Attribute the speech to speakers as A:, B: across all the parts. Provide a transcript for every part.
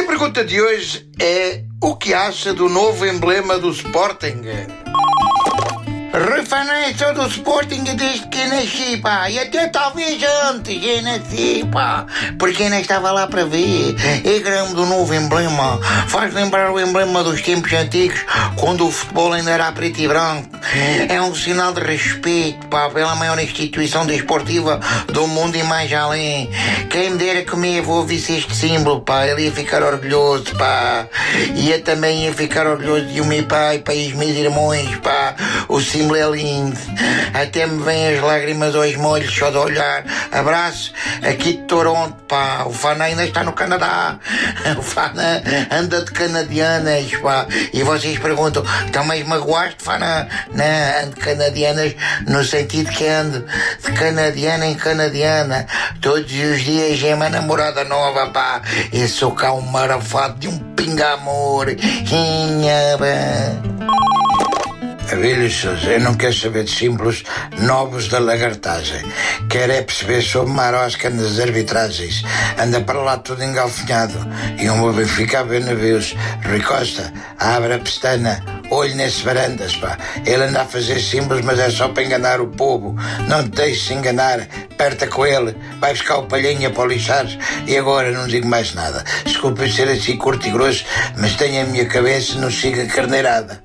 A: minha pergunta de hoje é: o que acha do novo emblema do Sporting? Refanei sou do Sporting desde que nasci, pá. E até talvez antes de nasci, pá. Porque ainda estava lá para ver. É grande do novo emblema. Faz lembrar o emblema dos tempos antigos, quando o futebol ainda era preto e branco. É um sinal de respeito, pá, pela maior instituição desportiva do mundo e mais além. Quem me dera que o meu avô visse este símbolo, pá. Ele ia ficar orgulhoso, pá. E eu também ia ficar orgulhoso de o meu pai, pá, e os meus irmãos, pá. O símbolo é lindo, até me vêm as lágrimas aos molhos só de olhar. Abraço aqui de Toronto, pá. O Fana ainda está no Canadá. O Fana anda de canadianas, pá. E vocês perguntam: também magoaste, Fana? Não, ando de canadianas no sentido que ando de canadiana em canadiana. Todos os dias é uma namorada nova, pá. Eu sou cá um marafado de um pinga-amor. Abílio Sousa, eu não quero saber de símbolos novos da lagartagem. Quero é perceber sobre Marosca nas arbitragens. Anda para lá tudo engalfinhado. E um Benfica a ver navios. Rui Costa, abre a pestana, olho nesse varandas, pá. Ele anda a fazer símbolos, mas é só para enganar o povo. Não te deixes enganar. Aperta com ele, vai buscar o palhinha para o lixares. E agora não digo mais nada. Desculpe ser assim curto e grosso, mas tenho a minha cabeça, não siga carneirada.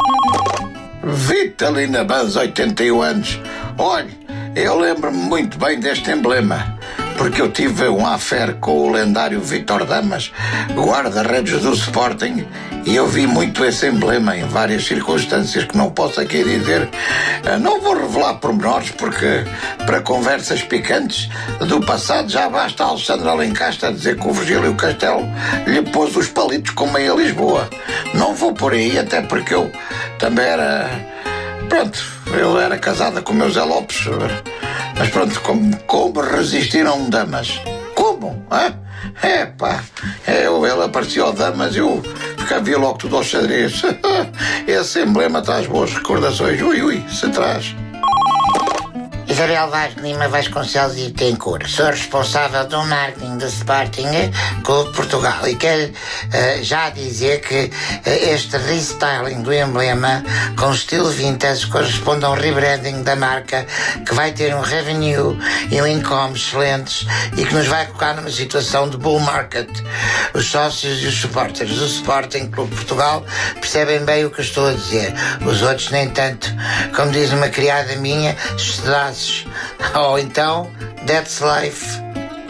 A: Vitalina Banz, 81 anos. Olha, eu lembro-me muito bem deste emblema, porque eu tive um affair com o lendário Vítor Damas, guarda-redes do Sporting, e eu vi muito esse emblema em várias circunstâncias que não posso aqui dizer. Não vou revelar pormenores, porque para conversas picantes do passado já basta a Alexandre Alencastre dizer que o Virgílio Castelo lhe pôs os palitos como em Lisboa. Não vou por aí, até porque eu também era... Pronto, eu era casada com o meu Zé Lopes. Mas pronto, como resistiram Damas? Como? Pá, ele apareceu ao Damas e eu via logo tudo aos xadrez. Esse emblema traz boas recordações. Ui, se traz. Isabel Vaz de Lima Vasconcelos e Tencourt. Sou responsável do marketing do Sporting Clube de Portugal e quero já dizer que este restyling do emblema com estilo vintage corresponde a um rebranding da marca que vai ter um revenue e um income excelentes e que nos vai colocar numa situação de bull market. Os sócios e os supporters do Sporting Clube de Portugal percebem bem o que eu estou a dizer. Os outros nem tanto. Como diz uma criada minha, estudados. Ou então, that's life.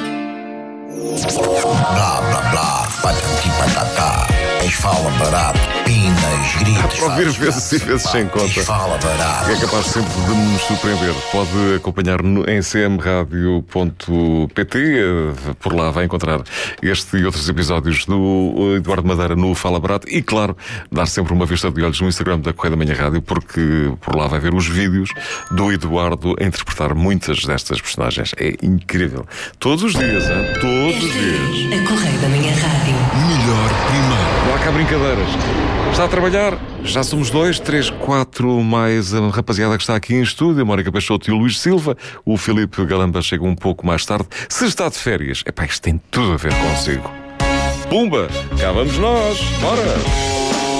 B: Blá, blá, blá, patati patatá. Fala barato, pinas, gritos.
C: Para ouvir vezes e vezes sem conta.
B: Fala barato.
C: É capaz sempre de nos surpreender. Pode acompanhar em cmradio.pt. Por lá vai encontrar este e outros episódios do Eduardo Madeira no Fala Barato. E, claro, dar sempre uma vista de olhos no Instagram da Correia da Manhã Rádio, porque por lá vai ver os vídeos do Eduardo a interpretar muitas destas personagens. É incrível. Todos os dias, hein? Todos os dias.
D: A Correia da Manhã Rádio.
C: Melhor primeiro. Não há cá brincadeiras. Está a trabalhar? Já somos 2, 3, 4, mais a rapaziada que está aqui em estúdio, a Mónica Peixoto e o Luís Silva. O Filipe Galamba chega um pouco mais tarde. Se está de férias, isto tem tudo a ver consigo. Pumba! Cá vamos nós! Bora!